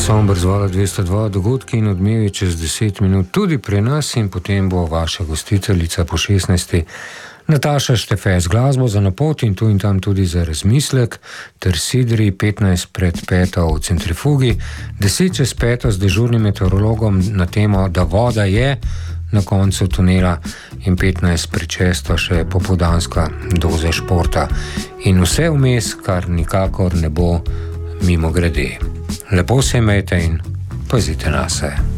Somber zvala 202, dogodki in odmevi čez 10 minut tudi pri nas in potem bo vaša gostiteljica po 16. Nataša Štefe z glasbo za napot in tu in tam tudi za razmislek, ter Sidri 15 pred 5 v centrifugi, 10 čez 5 z dežurnim meteorologom na temo, da voda je na koncu tunela in 15 pred 6 še popoldanska doza športa. In vse vmes, kar nikakor ne bo mimo grede. Lepo se imejte in pazite na se.